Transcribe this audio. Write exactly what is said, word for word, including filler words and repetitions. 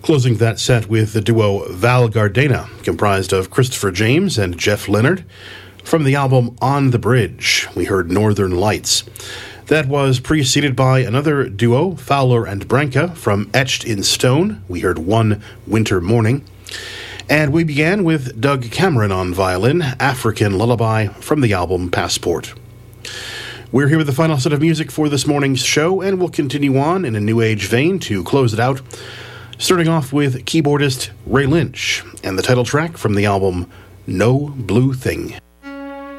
Closing that set with the duo Val Gardena, comprised of Christopher James and Jeff Leonard. From the album On the Bridge, we heard Northern Lights. That was preceded by another duo, Fowler and Branca, from Etched in Stone. We heard One Winter Morning. And we began with Doug Cameron on violin, African Lullaby, from the album Passport. We're here with the final set of music for this morning's show, and we'll continue on in a New Age vein to close it out, starting off with keyboardist Ray Lynch and the title track from the album No Blue Thing.